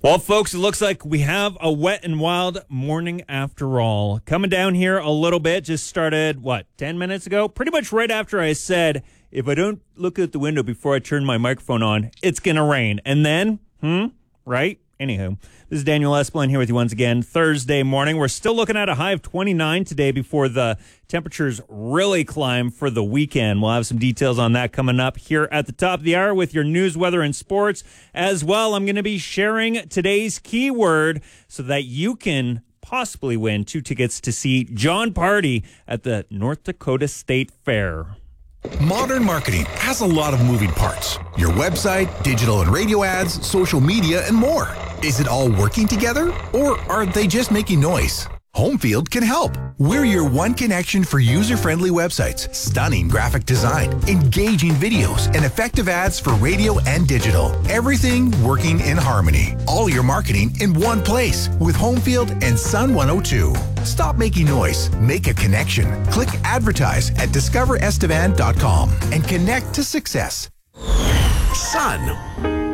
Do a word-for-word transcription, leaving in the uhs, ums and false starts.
Well, folks, it looks like we have a wet and wild morning after all. Coming down here a little bit, just started, what, ten minutes ago? Pretty much right after I said, if I don't look out the window before I turn my microphone on, it's going to rain. And then, hmm, right? Anywho, this is Daniel Esplin here with you once again. Thursday morning. We're still looking at a high of twenty-nine today before the temperatures really climb for the weekend. We'll have some details on that coming up here at the top of the hour with your news, weather, and sports. As well, I'm going to be sharing today's keyword so that you can possibly win two tickets to see Jon Pardi at the North Dakota State Fair. Modern marketing has a lot of moving parts. Your website, digital and radio ads, social media, and more. Is it all working together, or are they just making noise? Homefield can help. We're your one connection for user-friendly websites, stunning graphic design, engaging videos, and effective ads for radio and digital. Everything working in harmony. All your marketing in one place with Homefield and Sun one oh two. Stop making noise. Make a connection. Click advertise at discover estevan dot com and connect to success. Sun.